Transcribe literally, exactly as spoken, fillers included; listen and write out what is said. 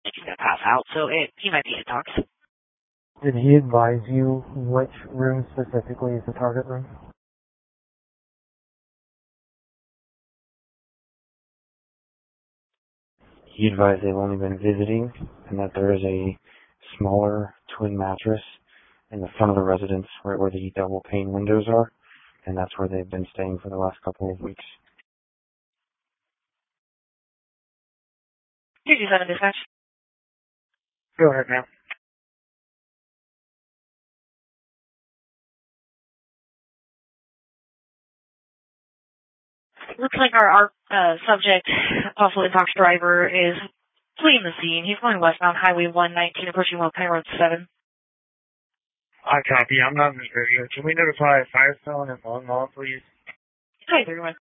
he's going to pass out, so it, he might be intox. Did he advise you which room specifically is the target room? He advised they've only been visiting and that there is a smaller twin mattress in the front of the residence right where the double pane windows are, and that's where they've been staying for the last couple of weeks. two two seven dispatch. Go ahead, ma'am. Looks like our, our uh, subject, possible intox driver, is fleeing the scene. He's going westbound Highway one nineteen, approaching Wilkes Road seven. I copy. I'm not in this area. Can we notify Firestone and Long Mall, please? Hi, everyone.